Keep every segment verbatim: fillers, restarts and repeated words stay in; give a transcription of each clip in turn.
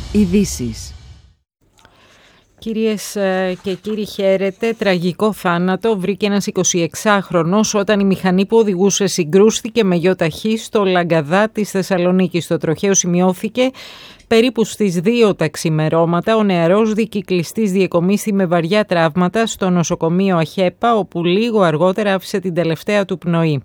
Ειδήσεις. Κυρίες και κύριοι, χαίρετε. Τραγικό θάνατο βρήκε ένας εικοσιεξάχρονος όταν η μηχανή που οδηγούσε συγκρούστηκε με γιο ταχύ στο Λαγκαδά της Θεσσαλονίκης. Το τροχαίο σημειώθηκε περίπου στις δύο τα ξημερώματα. Ο νεαρός δικυκλιστής διεκομίσθη με βαριά τραύματα στο νοσοκομείο Αχέπα, όπου λίγο αργότερα άφησε την τελευταία του πνοή.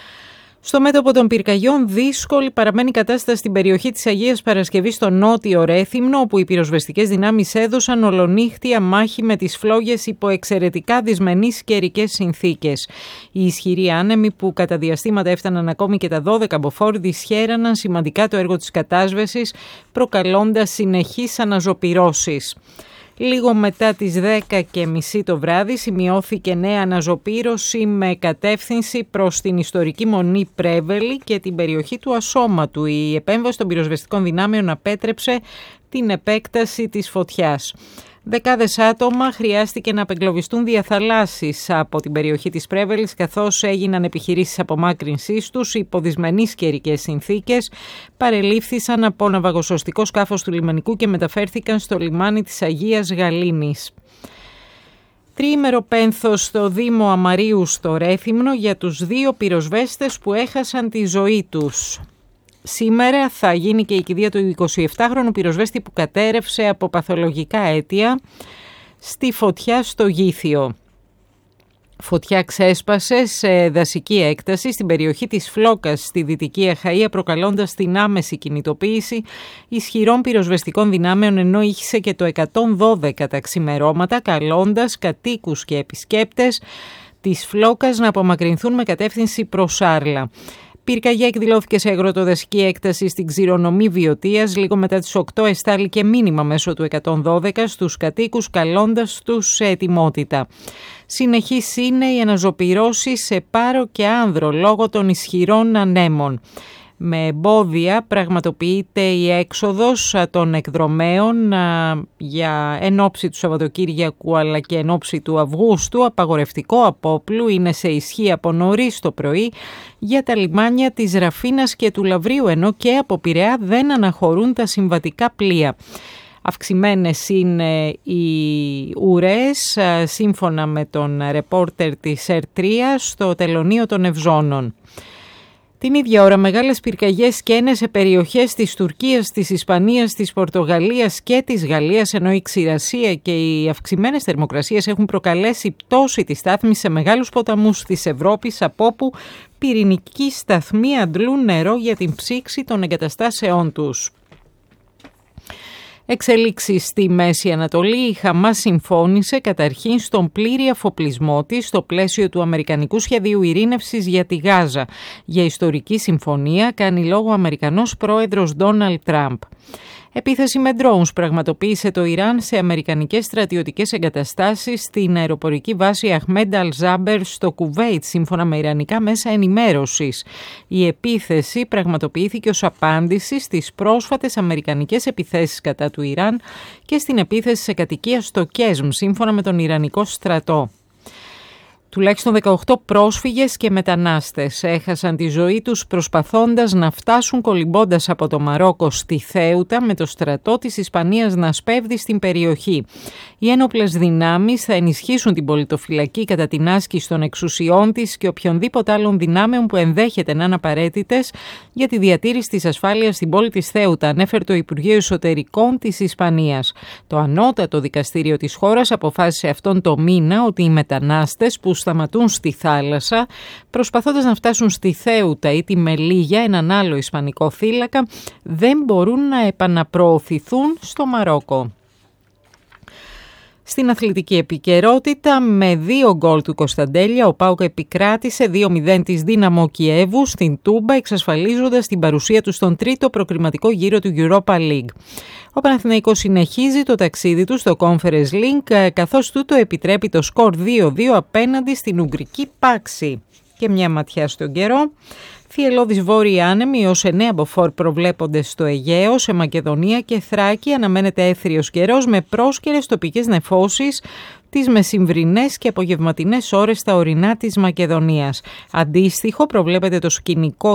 Στο μέτωπο των πυρκαγιών, δύσκολη παραμένει η κατάσταση στην περιοχή της Αγίας Παρασκευής στο νότιο Ρέθυμνο, όπου οι πυροσβεστικές δυνάμεις έδωσαν ολονύχτια μάχη με τις φλόγες υπό εξαιρετικά δυσμενείς καιρικές συνθήκες. Οι ισχυροί άνεμοι, που κατά διαστήματα έφταναν ακόμη και τα δώδεκα μποφόρ, δυσχέραναν σημαντικά το έργο της κατάσβεσης, προκαλώντας συνεχείς αναζωπυρώσεις. Λίγο μετά τις δέκα και μισή το βράδυ σημειώθηκε νέα αναζωπήρωση με κατεύθυνση προς την ιστορική Μονή Πρέβελη και την περιοχή του Ασώματου. Η επέμβαση των πυροσβεστικών δυνάμεων απέτρεψε την επέκταση της φωτιάς. Δεκάδες άτομα χρειάστηκε να απεγκλωβιστούν διαθαλάσσης από την περιοχή της Πρέβελης, καθώς έγιναν επιχειρήσεις απομάκρυνσής τους υπό δυσμενείς καιρικές συνθήκες. Παρελήφθησαν από ναυαγοσωστικό σκάφος του λιμενικού και μεταφέρθηκαν στο λιμάνι της Αγίας Γαλήνης. Τριήμερο πένθος στο Δήμο Αμαρίου στο Ρέθυμνο για τους δύο πυροσβέστες που έχασαν τη ζωή τους. Σήμερα θα γίνει και η κηδεία του εικοσιεπτάχρονου πυροσβέστη που κατέρευσε από παθολογικά αίτια στη φωτιά στο Γήθιο. Φωτιά ξέσπασε σε δασική έκταση στην περιοχή της Φλόκας στη Δυτική Αχαΐα, προκαλώντας την άμεση κινητοποίηση ισχυρών πυροσβεστικών δυνάμεων, ενώ ήχησε και το εκατόν δώδεκα τα ξημερώματα, καλώντας κατοίκους και επισκέπτες της Φλόκας να απομακρυνθούν με κατεύθυνση προς Άρλα. Πυρκαγιά εκδηλώθηκε σε αγροτοδασική έκταση στην Ξηρονομή Βιωτίας. Λίγο μετά τις οκτώ εστάληκε μήνυμα μέσω του εκατόν δώδεκα στους κατοίκους, καλώντας τους σε ετοιμότητα. Συνεχής είναι οι αναζωπυρώσεις σε Πάρο και Άνδρο λόγω των ισχυρών ανέμων. Με εμπόδια πραγματοποιείται η έξοδος των εκδρομέων για εν ώψη του Σαββατοκύριακου αλλά και εν ώψη του Αυγούστου. Απαγορευτικό απόπλου είναι σε ισχύ από νωρίς το πρωί για τα λιμάνια της Ραφίνας και του Λαυρίου, ενώ και από Πειραιά δεν αναχωρούν τα συμβατικά πλοία. Αυξημένες είναι οι ουρές, σύμφωνα με τον ρεπόρτερ της ΕΡ τρία, στο τελωνείο των Ευζώνων. Την ίδια ώρα μεγάλες πυρκαγιές σκαίνε σε περιοχές της Τουρκίας, της Ισπανίας, της Πορτογαλίας και της Γαλλίας, ενώ η ξηρασία και οι αυξημένες θερμοκρασίες έχουν προκαλέσει πτώση της στάθμης σε μεγάλους ποταμούς της Ευρώπης, από όπου πυρηνικοί σταθμοί αντλούν νερό για την ψήξη των εγκαταστάσεών τους. Εξελίξεις στη Μέση Ανατολή. Η Χαμάς συμφώνησε καταρχήν στον πλήρη αφοπλισμό της στο πλαίσιο του Αμερικανικού Σχεδίου Ειρήνευσης για τη Γάζα. Για ιστορική συμφωνία κάνει λόγο ο Αμερικανός πρόεδρος Ντόναλντ Τραμπ. Επίθεση με drones πραγματοποίησε το Ιράν σε αμερικανικές στρατιωτικές εγκαταστάσεις στην αεροπορική βάση Αχμέντ Αλ-Ζάμπερ στο Κουβέιτ, σύμφωνα με ιρανικά μέσα ενημέρωσης. Η επίθεση πραγματοποιήθηκε ως απάντηση στις πρόσφατες αμερικανικές επιθέσεις κατά του Ιράν και στην επίθεση σε κατοικία στο Κέσμ, σύμφωνα με τον Ιρανικό στρατό. Τουλάχιστον δεκαοκτώ πρόσφυγες και μετανάστες έχασαν τη ζωή τους προσπαθώντας να φτάσουν κολυμπώντας από το Μαρόκο στη Θέουτα, με το στρατό της Ισπανίας να σπέβδει στην περιοχή. Οι ένοπλες δυνάμεις θα ενισχύσουν την πολιτοφυλακή κατά την άσκηση των εξουσιών της και οποιονδήποτε άλλων δυνάμεων που ενδέχεται να είναι απαραίτητες για τη διατήρηση της ασφάλειας στην πόλη της Θέουτα, ανέφερε το Υπουργείο Εσωτερικών της Ισπανίας. Το ανώτατο δικαστήριο της χώρας αποφάσισε αυτόν το μήνα ότι οι μετανάστες που σταματούν στη θάλασσα προσπαθώντας να φτάσουν στη Θέουτα ή τη Μελίγια, έναν άλλο ισπανικό θύλακα, δεν μπορούν να επαναπροωθηθούν στο Μαρόκο. Στην αθλητική επικαιρότητα, με δύο γκολ του Κωνσταντέλια, ο ΠΑΟΚ επικράτησε δύο μηδέν της Δύναμο Κιέβου στην Τούμπα, εξασφαλίζοντας την παρουσία του στον τρίτο προκριματικό γύρο του Europa League. Ο Παναθηναϊκός συνεχίζει το ταξίδι του στο Conference League, καθώς τούτο επιτρέπει το σκορ δύο δύο απέναντι στην Ουγγρική Πάξη. Και μια ματιά στον καιρό. Θυελλώδης βόρειοι άνεμοι ως εννέα μποφόρ προβλέπονται στο Αιγαίο, σε Μακεδονία και Θράκη. Αναμένεται έθριος καιρός με πρόσκαιρες τοπικές νεφώσεις τις μεσημβρινές και απογευματινές ώρες στα ορεινά της Μακεδονίας. Αντίστοιχο προβλέπεται το σκηνικό